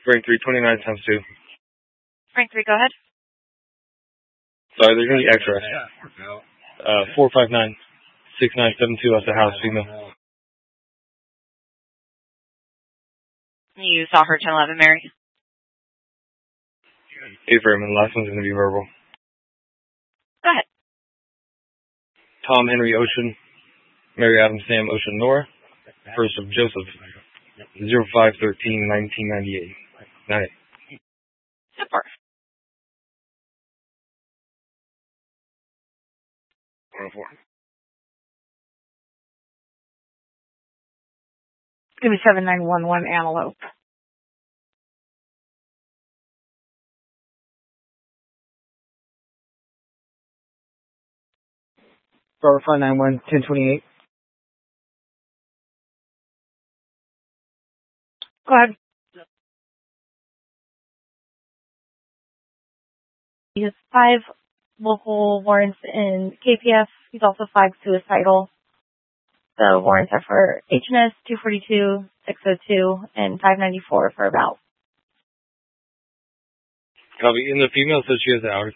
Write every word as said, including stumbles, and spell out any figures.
Frank three twenty-nine times two. Frank three, go ahead. Sorry, there's going to be extra. Uh, four five nine, six nine seven two at the house, female. You saw her ten eleven, Mary. Affirm, and the last one's going to be verbal. Go ahead. Tom Henry Ocean, Mary Adam Sam Ocean Nora, first of Joseph, zero five thirteen nineteen ninety-eight. Night. Super. one oh four. Give me seven nine one one Antelope. Bravo five nine one, ten twenty-eight. Go ahead. He has five local warrants in K P F. He's also five suicidal. The warrants are for H N S two forty-two, six oh two, and five ninety-four for about. Copy. And the female says she has the hours.